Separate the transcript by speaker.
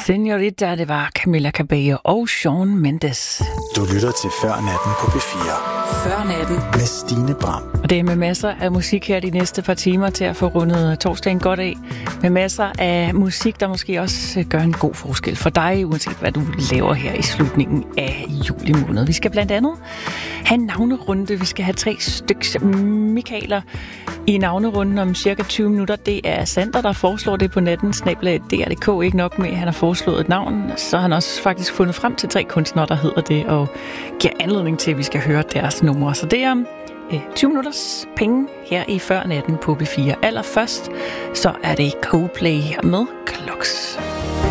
Speaker 1: Señorita, det var Camila Cabello og Shawn Mendes.
Speaker 2: Du lytter til Før Natten på P4.
Speaker 1: Før Natten.
Speaker 2: Med Stine Bram.
Speaker 1: Og det er med masser af musik her de næste par timer til at få rundet torsdagen godt af. Med masser af musik, der måske også gør en god forskel for dig, uanset hvad du laver her i slutningen af juli måned. Vi skal blandt andet have en navnerunde. Vi skal have 3 styks Michaeler i navnerunden om cirka 20 minutter. Det er Sander, der foreslår det på natten@dr.dk. Ikke nok med, at han har foreslået et navn, så har han også faktisk fundet frem til 3 kunstnere, der hedder det, og giver anledning til, at vi skal høre deres numre. Så det er 20 minutters penge her i Før Natten på B4. Allerførst så er det Coldplay med Clocks.